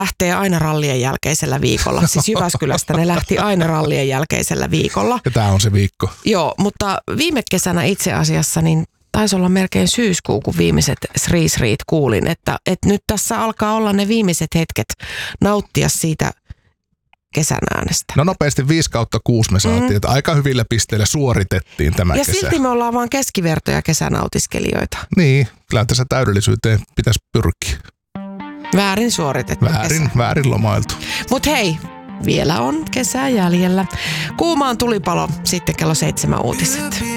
lähtee aina rallien jälkeisellä viikolla. Siis Jyväskylästä ne lähti aina rallien jälkeisellä viikolla. Ja tää on se viikko. Joo, mutta viime kesänä itse asiassa niin taisi olla melkein syyskuu, kun viimeiset Sriisriit kuulin, että nyt tässä alkaa olla ne viimeiset hetket nauttia siitä kesän äänestä. No nopeasti 5/6 me saatiin, että aika hyvillä pisteillä suoritettiin tämä ja kesä. silti me ollaan vaan keskivertoja kesänautiskelijoita. Niin, kyllä tässä täydellisyyteen pitäisi pyrkiä. Väärin suoritettu Väärin lomailtu. Mut hei, vielä on kesää jäljellä. Kuumaan tulipalo, sitten kello 7 uutiset.